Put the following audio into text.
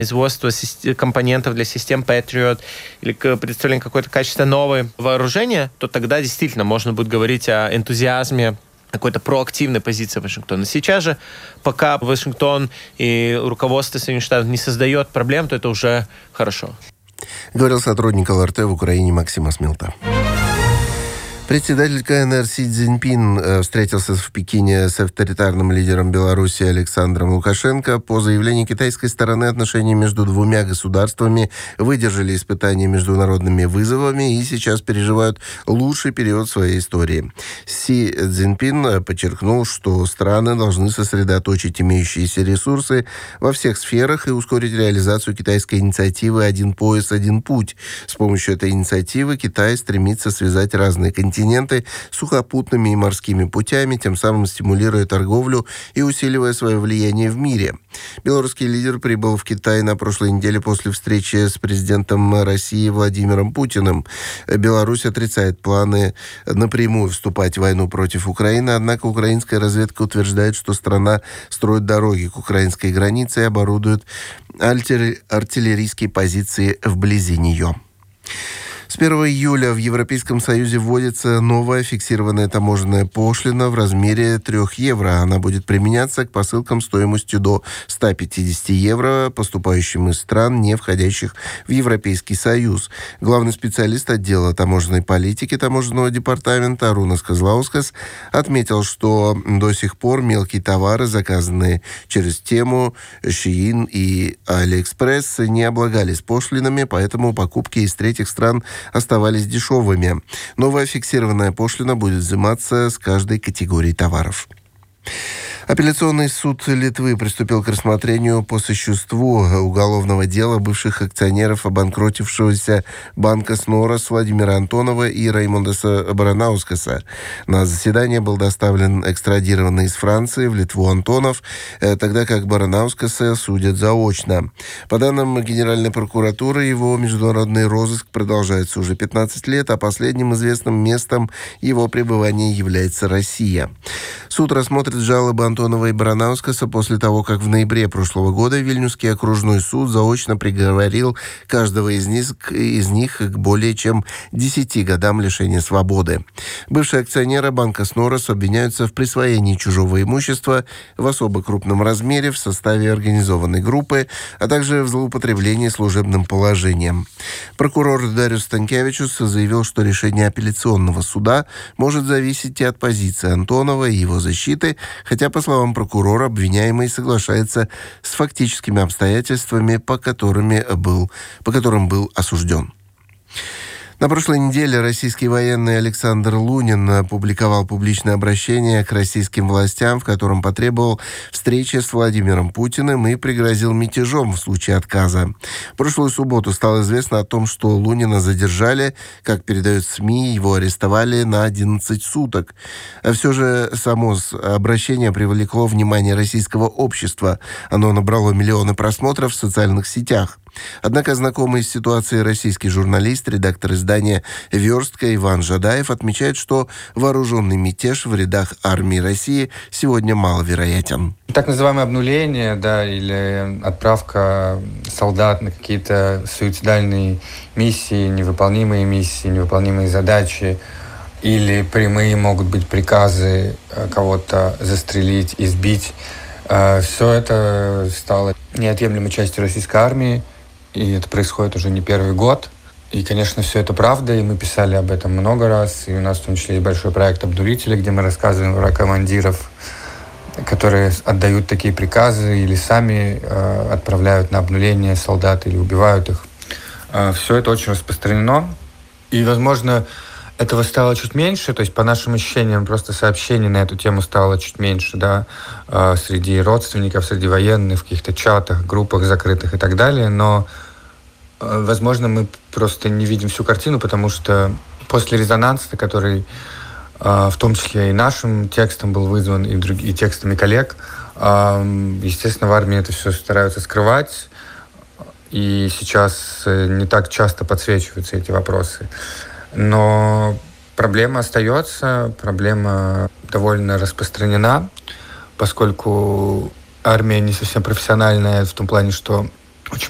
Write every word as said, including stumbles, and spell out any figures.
производство компонентов для систем Patriot или представление какое-то качество новое вооружение, то тогда действительно можно будет говорить о энтузиазме, какой-то проактивной позиции Вашингтона. Сейчас же, пока Вашингтон и руководство Соединенных Штатов не создает проблем, то это уже хорошо. Говорил сотрудник эл эр тэ в Украине Максим Асмилта. Председатель ка эн эр Си Цзиньпин встретился в Пекине с авторитарным лидером Беларуси Александром Лукашенко. По заявлению китайской стороны, отношения между двумя государствами выдержали испытания международными вызовами и сейчас переживают лучший период своей истории. Си Цзиньпин подчеркнул, что страны должны сосредоточить имеющиеся ресурсы во всех сферах и ускорить реализацию китайской инициативы «Один пояс, один путь». С помощью этой инициативы Китай стремится связать разные континенты сухопутными и морскими путями, тем самым стимулируя торговлю и усиливая свое влияние в мире. Белорусский лидер прибыл в Китай на прошлой неделе после встречи с президентом России Владимиром Путиным. Беларусь отрицает планы напрямую вступать в войну против Украины, однако украинская разведка утверждает, что страна строит дороги к украинской границе и оборудует артиллерийские позиции вблизи нее. С первого июля в Европейском Союзе вводится новая фиксированная таможенная пошлина в размере трех евро. Она будет применяться к посылкам стоимостью до ста пятидесяти евро, поступающим из стран, не входящих в Европейский Союз. Главный специалист отдела таможенной политики таможенного департамента Арунас Козлаускас отметил, что до сих пор мелкие товары, заказанные через Тему, Shein и Алиэкспресс, не облагались пошлинами, поэтому покупки из третьих стран оставались дешевыми. Новая фиксированная пошлина будет взиматься с каждой категории товаров. Апелляционный суд Литвы приступил к рассмотрению по существу уголовного дела бывших акционеров обанкротившегося банка Снорас Владимира Антонова и Раймондаса Баранаускаса. На заседание был доставлен экстрадированный из Франции в Литву Антонов, тогда как Баранаускаса судят заочно. По данным Генеральной прокуратуры, его международный розыск продолжается уже пятнадцать лет, а последним известным местом его пребывания является Россия. Суд рассмотрит жалобы Антонова и Баранаускаса после того, как в ноябре прошлого года Вильнюсский окружной суд заочно приговорил каждого из них, из них к более чем десяти годам лишения свободы. Бывшие акционеры банка Снорас обвиняются в присвоении чужого имущества в особо крупном размере в составе организованной группы, а также в злоупотреблении служебным положением. Прокурор Дариус Станкевичус заявил, что решение апелляционного суда может зависеть и от позиции Антонова и его защиты, хотя, по словам прокурора, обвиняемый соглашается с фактическими обстоятельствами, по, которыми был, по которым был осужден. На прошлой неделе российский военный Александр Лунин опубликовал публичное обращение к российским властям, в котором потребовал встречи с Владимиром Путиным и пригрозил мятежом в случае отказа. В прошлую субботу стало известно о том, что Лунина задержали. Как передают СМИ, его арестовали на одиннадцать суток. А все же само обращение привлекло внимание российского общества. Оно набрало миллионы просмотров в социальных сетях. Однако знакомый с ситуацией российский журналист, редактор издания «Верстка» Иван Жадаев отмечает, что вооруженный мятеж в рядах армии России сегодня маловероятен. Так называемое обнуление, да, или отправка солдат на какие-то суицидальные миссии, невыполнимые миссии, невыполнимые задачи, или прямые могут быть приказы кого-то застрелить, избить. Все это стало неотъемлемой частью российской армии, и это происходит уже не первый год. И, конечно, все это правда, и мы писали об этом много раз, и у нас в том числе есть большой проект «Обдурители», где мы рассказываем про командиров, которые отдают такие приказы или сами э, отправляют на обнуление солдат или убивают их. Э, все это очень распространено, и, возможно, этого стало чуть меньше, то есть по нашим ощущениям просто сообщений на эту тему стало чуть меньше, да, э, среди родственников, среди военных, в каких-то чатах, группах закрытых и так далее, но, э, возможно, мы просто не видим всю картину, потому что после резонанса, который э, в том числе и нашим текстом был вызван, и, друг, и текстами коллег, э, естественно, в армии это все стараются скрывать, и сейчас не так часто подсвечиваются эти вопросы. Но проблема остается, проблема довольно распространена, поскольку армия не совсем профессиональная в том плане, что